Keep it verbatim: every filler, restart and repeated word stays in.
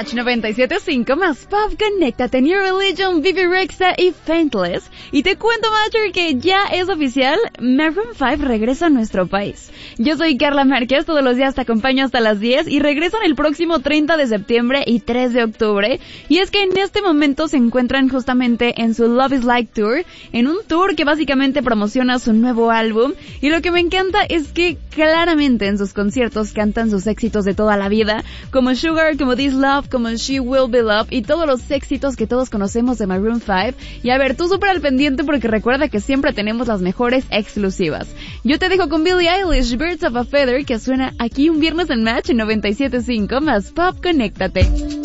Match noventa y siete punto cinco más Pop, conéctate, New Religion, Vivi Rexha y Faintless. Y te cuento, Matcher, que ya es oficial, Maroon cinco regresa a nuestro país. Yo soy Carla Márquez, todos los días te acompaño hasta las diez y regresan el próximo treinta de septiembre y tres de octubre. Y es que en este momento se encuentran justamente en su Love is Like Tour, en un tour que básicamente promociona su nuevo álbum. Y lo que me encanta es que claramente en sus conciertos cantan sus éxitos de toda la vida, como Sugar, como This Love, como She Will Be Love y todos los éxitos que todos conocemos de Maroon cinco. Y a ver, tú súper al pendiente porque recuerda que siempre tenemos las mejores exclusivas. Yo te dejo con Billie Eilish, Birds of a Feather, que suena aquí un viernes en Match en noventa y siete punto cinco más Pop, conéctate.